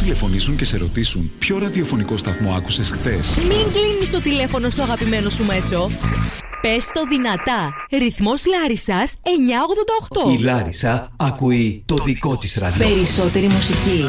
τηλεφωνήσουν και σε ρωτήσουν ποιο ραδιοφωνικό σταθμό άκουσες χθες. Μην κλείνεις το τηλέφωνο στο αγαπημένο σου μέσο. Πες το δυνατά. Ρυθμός Λάρισσας 988. Η Λάρισα ακούει το δικό της ραδιόφωνο. Περισσότερη μουσική.